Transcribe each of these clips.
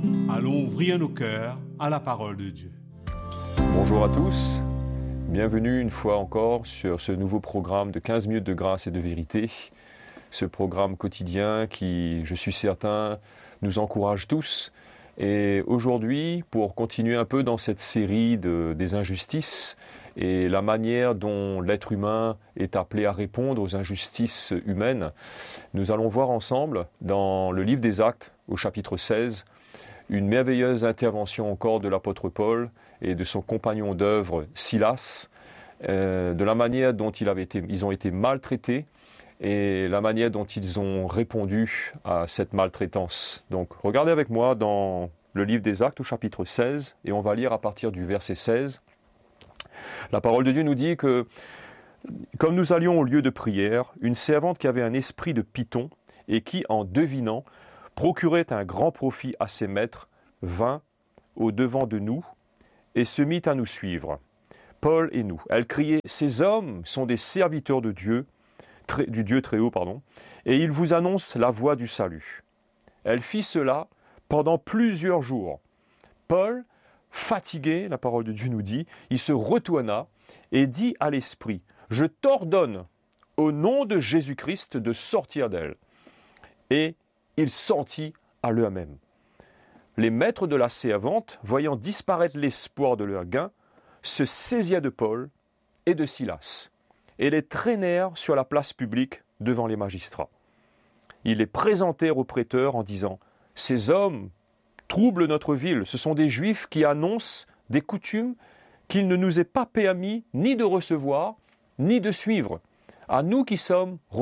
Allons ouvrir nos cœurs à la parole de Dieu. Bonjour à tous, bienvenue une fois encore sur ce nouveau programme de 15 minutes de grâce et de vérité. Ce programme quotidien qui, je suis certain, nous encourage tous. Et aujourd'hui, pour continuer un peu dans cette série des injustices et la manière dont l'être humain est appelé à répondre aux injustices humaines, nous allons voir ensemble dans le livre des Actes au chapitre 16, une merveilleuse intervention encore de l'apôtre Paul et de son compagnon d'œuvre Silas, de la manière dont ils ont été maltraités et la manière dont ils ont répondu à cette maltraitance. Donc regardez avec moi dans le livre des Actes au chapitre 16 et on va lire à partir du verset 16. La parole de Dieu nous dit que comme nous allions au lieu de prière, une servante qui avait un esprit de python et qui, en devinant, procurait un grand profit à ses maîtres, vint au-devant de nous et se mit à nous suivre, Paul et nous. Elle criait « Ces hommes sont des serviteurs de Dieu, du Dieu très haut, et ils vous annoncent la voie du salut. » Elle fit cela pendant plusieurs jours. Paul, fatigué, la parole de Dieu nous dit, il se retourna et dit à l'esprit « Je t'ordonne, au nom de Jésus-Christ, de sortir d'elle. » Et il sortit à l'heure même. Les maîtres de la servante, voyant disparaître l'espoir de leur gain, se saisirent de Paul et de Silas, et les traînèrent sur la place publique devant les magistrats. Ils les présentèrent au prêteur en disant « Ces hommes troublent notre ville, ce sont des Juifs qui annoncent des coutumes qu'il ne nous est pas permis ni de recevoir, ni de suivre, à nous qui sommes Romains. »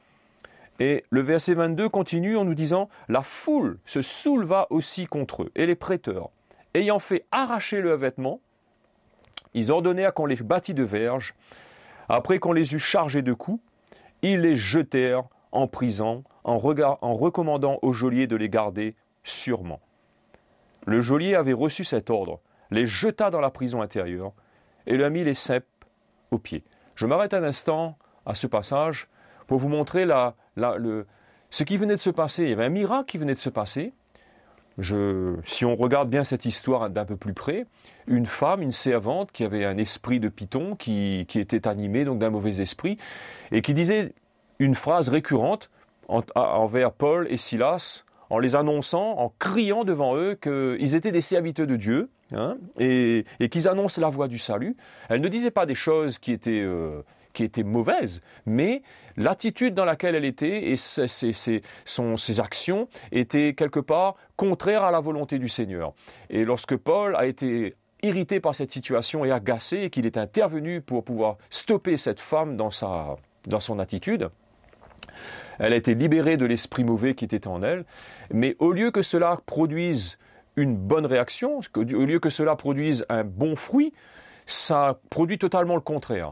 Et le verset 22 continue en nous disant « La foule se souleva aussi contre eux, et les prêteurs, ayant fait arracher leurs vêtements, ils ordonnèrent qu'on les bâtît de verges. Après qu'on les eut chargés de coups, ils les jetèrent en prison en recommandant au geôlier de les garder sûrement. Le geôlier avait reçu cet ordre, les jeta dans la prison intérieure et leur mit les cèpes aux pieds. » Je m'arrête un instant à ce passage pour vous montrer ce qui venait de se passer. Il y avait un miracle qui venait de se passer. Si on regarde bien cette histoire d'un peu plus près, une femme, une servante qui avait un esprit de python, qui était animée donc d'un mauvais esprit, et qui disait une phrase récurrente envers Paul et Silas, en les annonçant, en criant devant eux qu'ils étaient des serviteurs de Dieu, et qu'ils annoncent la voie du salut. Elle ne disait pas des choses qui étaient mauvaises, mais l'attitude dans laquelle elle était et ses actions étaient quelque part contraires à la volonté du Seigneur. Et lorsque Paul a été irrité par cette situation et agacé, et qu'il est intervenu pour pouvoir stopper cette femme dans son attitude, elle a été libérée de l'esprit mauvais qui était en elle, mais au lieu que cela produise une bonne réaction, au lieu que cela produise un bon fruit, ça produit totalement le contraire.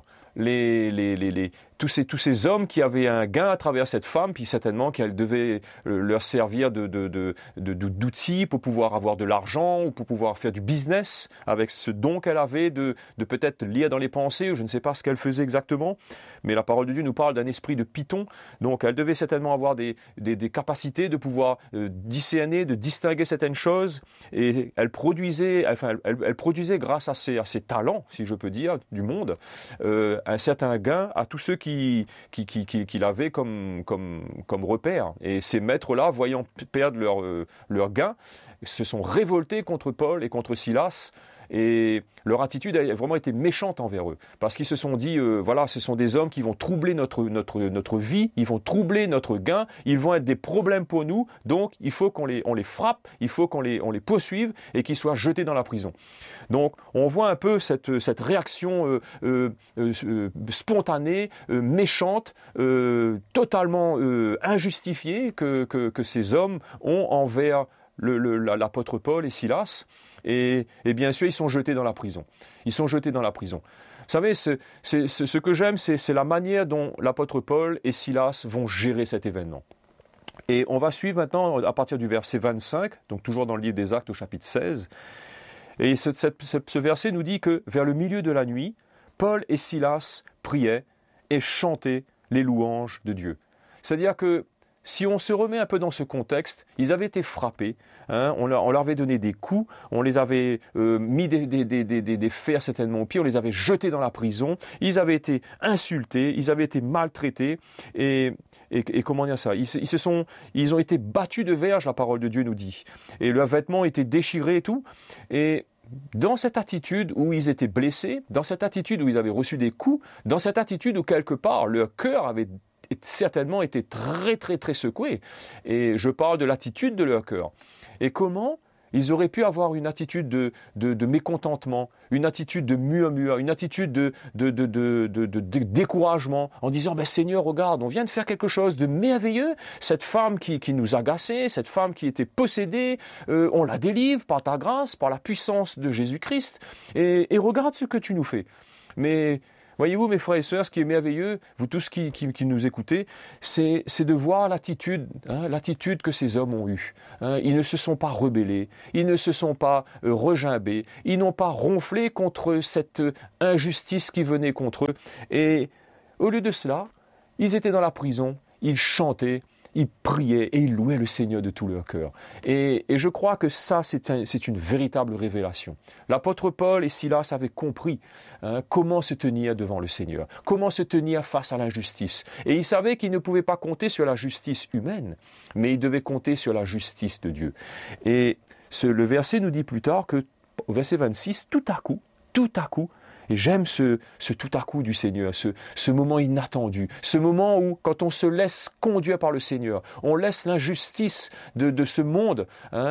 Tous ces hommes qui avaient un gain à travers cette femme, puis certainement qu'elle devait leur servir d'outil pour pouvoir avoir de l'argent ou pour pouvoir faire du business avec ce don qu'elle avait de peut-être lire dans les pensées, ou je ne sais pas ce qu'elle faisait exactement, mais la parole de Dieu nous parle d'un esprit de python, donc elle devait certainement avoir des capacités de pouvoir discerner, de distinguer certaines choses, et elle produisait produisait grâce à ses talents, si je peux dire, du monde, un certain gain à tous ceux qu'il avait comme repère. Et ces maîtres-là, voyant perdre leur gain, se sont révoltés contre Paul et contre Silas, et leur attitude a vraiment été méchante envers eux, parce qu'ils se sont dit, voilà, ce sont des hommes qui vont troubler notre vie, ils vont troubler notre gain, ils vont être des problèmes pour nous, donc il faut qu'on les frappe, il faut qu'on les poursuive et qu'ils soient jetés dans la prison. Donc on voit un peu cette réaction spontanée, méchante, totalement injustifiée que ces hommes ont envers l'apôtre Paul et Silas. Et bien sûr, ils sont jetés dans la prison. Ils sont jetés dans la prison. Vous savez, ce que j'aime, c'est la manière dont l'apôtre Paul et Silas vont gérer cet événement. Et on va suivre maintenant à partir du verset 25, donc toujours dans le livre des Actes au chapitre 16. Et ce verset nous dit que vers le milieu de la nuit, Paul et Silas priaient et chantaient les louanges de Dieu. C'est-à-dire que si on se remet un peu dans ce contexte, ils avaient été frappés, hein, on leur avait donné des coups, on les avait mis des fers certainement aux pieds, on les avait jetés dans la prison, ils avaient été insultés, ils avaient été maltraités, et comment dire ça, ils ont été battus de verge, la parole de Dieu nous dit, et leurs vêtements étaient déchirés et tout, et dans cette attitude où ils étaient blessés, dans cette attitude où ils avaient reçu des coups, dans cette attitude où quelque part leur cœur avait certainement été très très très secoué. Et je parle de l'attitude de leur cœur. Et comment ils auraient pu avoir une attitude de mécontentement, une attitude de murmure, une attitude de découragement, en disant « Seigneur, regarde, on vient de faire quelque chose de merveilleux, cette femme qui nous agaçait, cette femme qui était possédée, on la délivre par ta grâce, par la puissance de Jésus-Christ, et regarde ce que tu nous fais. » Mais voyez-vous, mes frères et sœurs, ce qui est merveilleux, vous tous qui nous écoutez, c'est de voir l'attitude que ces hommes ont eue. Ils ne se sont pas rebellés, ils ne se sont pas regimbés, ils n'ont pas ronflé contre cette injustice qui venait contre eux. Et au lieu de cela, ils étaient dans la prison, ils chantaient, ils priaient et ils louaient le Seigneur de tout leur cœur. Et je crois que ça, c'est une véritable révélation. L'apôtre Paul et Silas avaient compris comment se tenir devant le Seigneur, comment se tenir face à l'injustice. Et ils savaient qu'ils ne pouvaient pas compter sur la justice humaine, mais ils devaient compter sur la justice de Dieu. Et le verset nous dit plus tard que, au verset 26, tout à coup, et j'aime ce tout à coup du Seigneur, ce moment inattendu, ce moment où, quand on se laisse conduire par le Seigneur, on laisse l'injustice de ce monde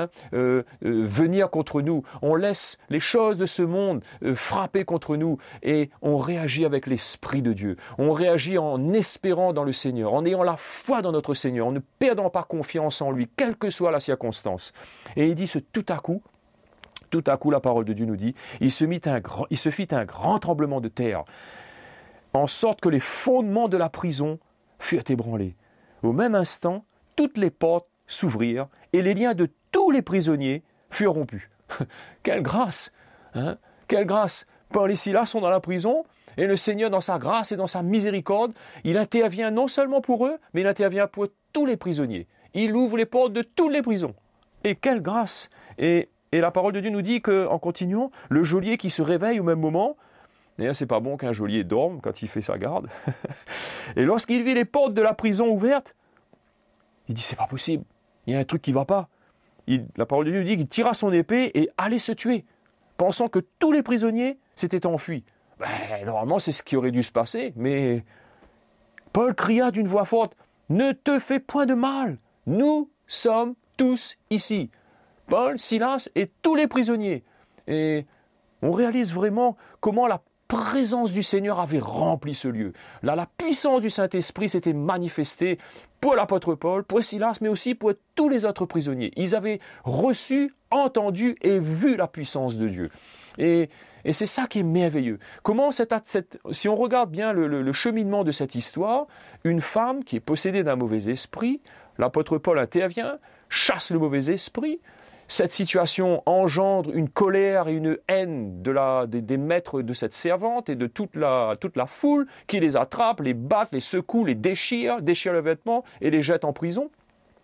venir contre nous, on laisse les choses de ce monde frapper contre nous, et on réagit avec l'Esprit de Dieu. On réagit en espérant dans le Seigneur, en ayant la foi dans notre Seigneur, en ne perdant pas confiance en lui, quelle que soit la circonstance. Et il dit ce tout à coup, la parole de Dieu nous dit, il se fit un grand tremblement de terre, en sorte que les fondements de la prison furent ébranlés. Au même instant, toutes les portes s'ouvrirent et les liens de tous les prisonniers furent rompus. Quelle grâce, hein? Quelle grâce! Paul et Silas sont dans la prison, et le Seigneur, dans sa grâce et dans sa miséricorde, il intervient non seulement pour eux, mais il intervient pour tous les prisonniers. Il ouvre les portes de toutes les prisons. Et quelle grâce! Et la parole de Dieu nous dit qu'en continuant, le geôlier qui se réveille au même moment, d'ailleurs c'est pas bon qu'un geôlier dorme quand il fait sa garde, et lorsqu'il vit les portes de la prison ouvertes, il dit c'est pas possible, il y a un truc qui va pas. La parole de Dieu nous dit qu'il tira son épée et allait se tuer, pensant que tous les prisonniers s'étaient enfuis. Normalement c'est ce qui aurait dû se passer, mais Paul cria d'une voix forte, « Ne te fais point de mal, nous sommes tous ici. » Paul, Silas et tous les prisonniers. Et on réalise vraiment comment la présence du Seigneur avait rempli ce lieu. Là, la puissance du Saint-Esprit s'était manifestée pour l'apôtre Paul, pour Silas, mais aussi pour tous les autres prisonniers. Ils avaient reçu, entendu et vu la puissance de Dieu. Et c'est ça qui est merveilleux. Comment si on regarde bien le cheminement de cette histoire, une femme qui est possédée d'un mauvais esprit, l'apôtre Paul intervient, chasse le mauvais esprit. Cette situation engendre une colère et une haine des maîtres de cette servante et de toute la foule qui les attrape, les battent, les secouent, les déchirent les vêtements et les jette en prison.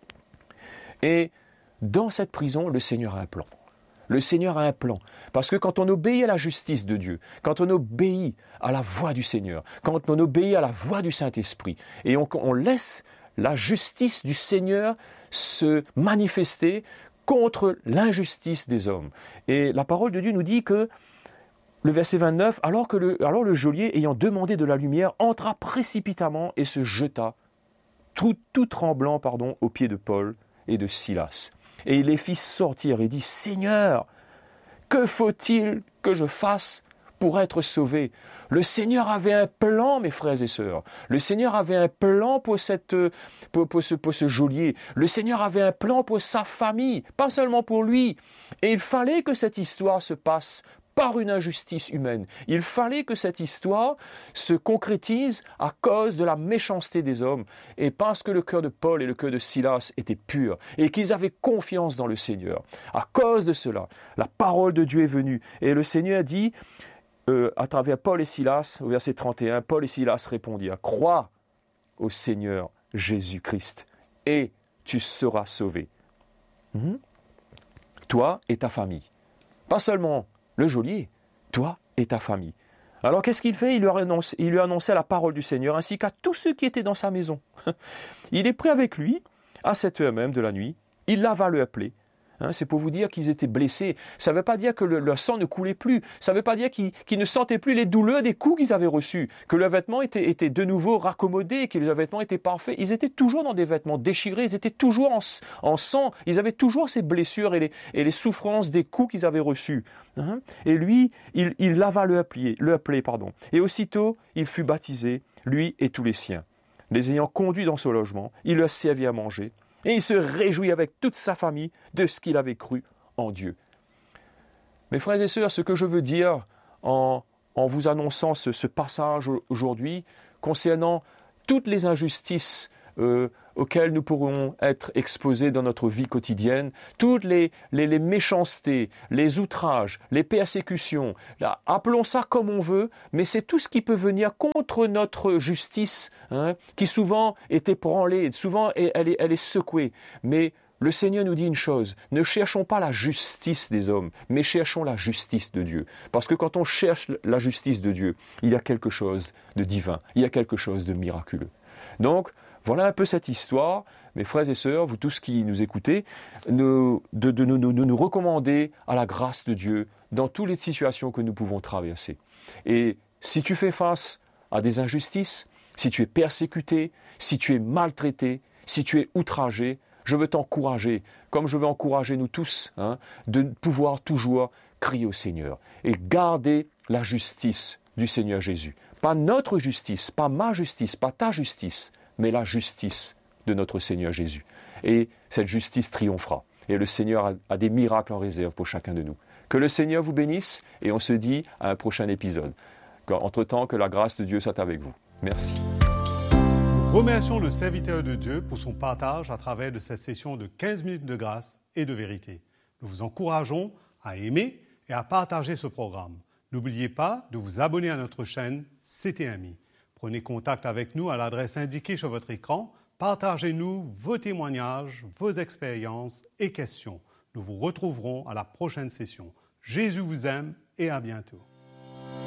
Et dans cette prison, le Seigneur a un plan. Le Seigneur a un plan. Parce que quand on obéit à la justice de Dieu, quand on obéit à la voix du Seigneur, quand on obéit à la voix du Saint-Esprit, et on laisse la justice du Seigneur se manifester contre l'injustice des hommes. Et la parole de Dieu nous dit que, le verset 29, alors le geôlier, ayant demandé de la lumière, entra précipitamment et se jeta, tout tremblant, aux pieds de Paul et de Silas. Et il les fit sortir et dit, « Seigneur, que faut-il que je fasse pour être sauvé ?» Le Seigneur avait un plan, mes frères et sœurs. Le Seigneur avait un plan pour ce geôlier. Le Seigneur avait un plan pour sa famille, pas seulement pour lui. Et il fallait que cette histoire se passe par une injustice humaine. Il fallait que cette histoire se concrétise à cause de la méchanceté des hommes et parce que le cœur de Paul et le cœur de Silas étaient purs et qu'ils avaient confiance dans le Seigneur. À cause de cela, la parole de Dieu est venue et le Seigneur dit, à travers Paul et Silas, au verset 31, Paul et Silas répondirent « Crois au Seigneur Jésus-Christ et tu seras sauvé. Toi et ta famille. Pas seulement le geôlier, toi et ta famille. Alors qu'est-ce qu'il fait? Il lui a annoncé la parole du Seigneur ainsi qu'à tous ceux qui étaient dans sa maison. Il est pris avec lui à cette heure même de la nuit. Il va le appeler. C'est pour vous dire qu'ils étaient blessés. Ça ne veut pas dire que leur sang ne coulait plus. Ça ne veut pas dire qu'ils ne sentaient plus les douleurs des coups qu'ils avaient reçus, que leurs vêtements étaient de nouveau raccommodés, que leurs vêtements étaient parfaits. Ils étaient toujours dans des vêtements déchirés, ils étaient toujours en sang, ils avaient toujours ces blessures et les souffrances des coups qu'ils avaient reçus. Et lui, il va le appeler. Et aussitôt, il fut baptisé, lui et tous les siens. Les ayant conduits dans ce logement, il leur servit à manger. Et il se réjouit avec toute sa famille de ce qu'il avait cru en Dieu. Mes frères et sœurs, ce que je veux dire en vous annonçant ce passage aujourd'hui concernant toutes les injustices auxquelles nous pourrons être exposés dans notre vie quotidienne, toutes les méchancetés, les outrages, les persécutions, appelons ça comme on veut, mais c'est tout ce qui peut venir contre notre justice, qui souvent est ébranlée, souvent elle est secouée. Mais le Seigneur nous dit une chose, ne cherchons pas la justice des hommes, mais cherchons la justice de Dieu. Parce que quand on cherche la justice de Dieu, il y a quelque chose de divin, il y a quelque chose de miraculeux. Donc, voilà un peu cette histoire, mes frères et sœurs, vous tous qui nous écoutez, de nous recommander à la grâce de Dieu dans toutes les situations que nous pouvons traverser. Et si tu fais face à des injustices, si tu es persécuté, si tu es maltraité, si tu es outragé, je veux t'encourager, comme je veux encourager nous tous, de pouvoir toujours crier au Seigneur et garder la justice du Seigneur Jésus. Pas notre justice, pas ma justice, pas ta justice, mais la justice de notre Seigneur Jésus. Et cette justice triomphera. Et le Seigneur a des miracles en réserve pour chacun de nous. Que le Seigneur vous bénisse et on se dit à un prochain épisode. Entre-temps, que la grâce de Dieu soit avec vous. Merci. Nous remercions le serviteur de Dieu pour son partage à travers de cette session de 15 minutes de grâce et de vérité. Nous vous encourageons à aimer et à partager ce programme. N'oubliez pas de vous abonner à notre chaîne CTMI. Prenez contact avec nous à l'adresse indiquée sur votre écran. Partagez-nous vos témoignages, vos expériences et questions. Nous vous retrouverons à la prochaine session. Jésus vous aime et à bientôt.